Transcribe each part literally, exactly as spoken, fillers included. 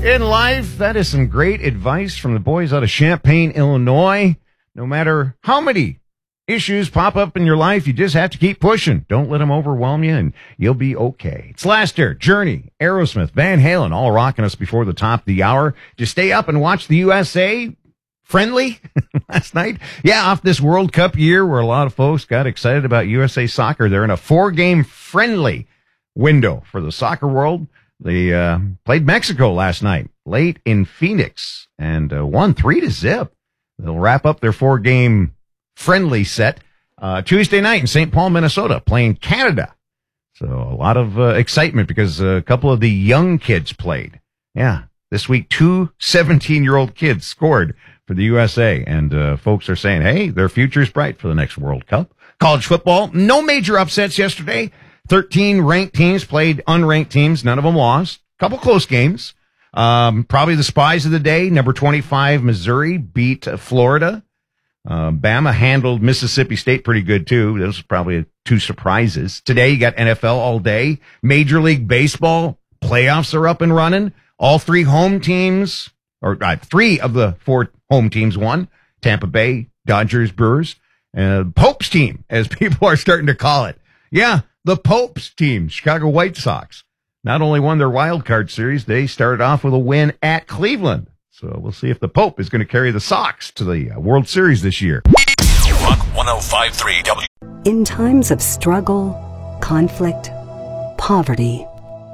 In life, that is some great advice from the boys out of Champaign, Illinois. No matter how many issues pop up in your life, you just have to keep pushing. Don't let them overwhelm you, and you'll be okay. It's Lester, Journey, Aerosmith, Van Halen, all rocking us before the top of the hour. Just stay up and watch the U S A friendly last night. Yeah, off this World Cup year where a lot of folks got excited about U S A soccer. They're in a four-game friendly window for the soccer world. They uh, played Mexico last night, late in Phoenix, and uh, won three to zip. They'll wrap up their four-game friendly set uh, Tuesday night in Saint Paul, Minnesota, playing Canada. So a lot of uh, excitement because a couple of the young kids played. Yeah, this week two seventeen-year-old kids scored for the U S A, and uh, folks are saying, hey, their future's bright for the next World Cup. College football, no major upsets yesterday. thirteen ranked teams played unranked teams. None of them lost. Couple close games. Um, probably the spies of the day. Number twenty-five, Missouri beat uh, Florida. Uh, Bama handled Mississippi State pretty good, too. Those are probably two surprises. Today, you got N F L all day. Major League Baseball playoffs are up and running. All three home teams, or uh, three of the four home teams won. Tampa Bay, Dodgers, Brewers. Uh, Pope's team, as people are starting to call it. Yeah. The Pope's team, Chicago White Sox, not only won their wild card series, they started off with a win at Cleveland. So we'll see if the Pope is going to carry the Sox to the World Series this year. Rock one oh five point three W. In times of struggle, conflict, poverty,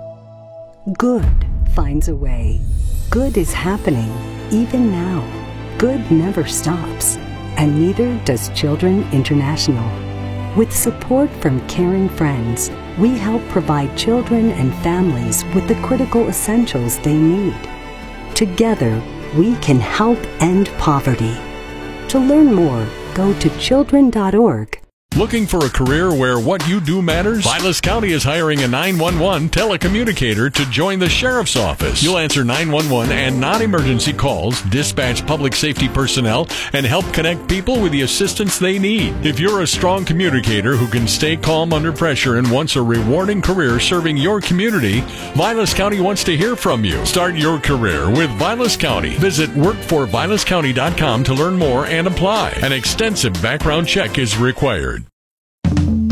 good finds a way. Good is happening, even now. Good never stops, and neither does Children International. With support from caring friends, we help provide children and families with the critical essentials they need. Together, we can help end poverty. To learn more, go to children dot org. Looking for a career where what you do matters? Vilas County is hiring a nine one one telecommunicator to join the sheriff's office. You'll answer nine one one and non-emergency calls, dispatch public safety personnel, and help connect people with the assistance they need. If you're a strong communicator who can stay calm under pressure and wants a rewarding career serving your community, Vilas County wants to hear from you. Start your career with Vilas County. Visit work for vilas county dot com to learn more and apply. An extensive background check is required.